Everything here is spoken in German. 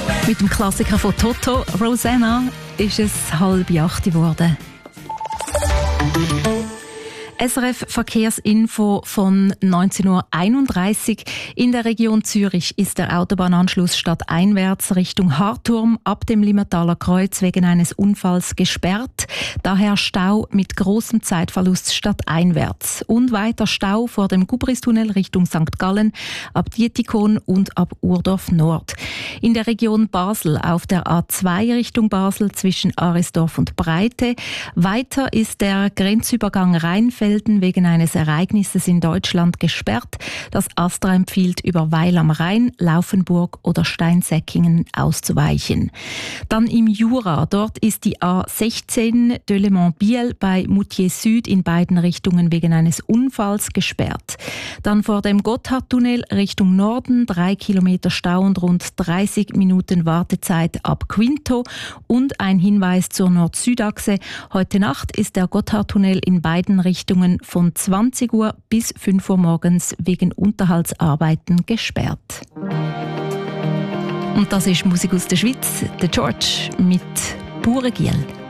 Mit dem Klassiker von Toto, Rosanna, ist es 7:30 geworden. SRF Verkehrsinfo von 19:31 Uhr. In der Region Zürich ist der Autobahnanschluss stadteinwärts Richtung Harturm ab dem Limmertaler Kreuz wegen eines Unfalls gesperrt. Daher Stau mit großem Zeitverlust stadteinwärts. Und weiter Stau vor dem Gubristunnel Richtung St. Gallen, ab Dietikon und ab Urdorf Nord. In der Region Basel auf der A2 Richtung Basel zwischen Arisdorf und Breite. Weiter ist der Grenzübergang Rheinfelden wegen eines Ereignisses in Deutschland gesperrt. Das ASTRA empfiehlt, über Weil am Rhein, Laufenburg oder Steinsäckingen auszuweichen. Dann im Jura. Dort ist die A16 Delemont-Biel bei Moutier Süd in beiden Richtungen wegen eines Unfalls gesperrt. Dann vor dem Gotthardtunnel Richtung Norden 3 Kilometer Stau und rund 30 Minuten Wartezeit ab Quinto. Und ein Hinweis zur Nord-Süd-Achse. Heute Nacht ist der Gotthardtunnel in beiden Richtungen von 20 Uhr bis 5 Uhr morgens wegen Unterhaltsarbeiten gesperrt. Und das ist Musik aus der Schweiz, der George mit Buregiel.